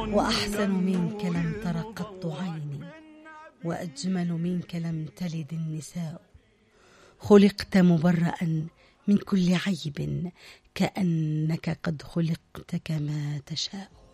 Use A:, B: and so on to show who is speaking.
A: وأحسن منك لم تر قط عيني، وأجمل منك لم تلد النساء. خلقت مبرأ من كل عيب، كأنك قد خلقت كما تشاء.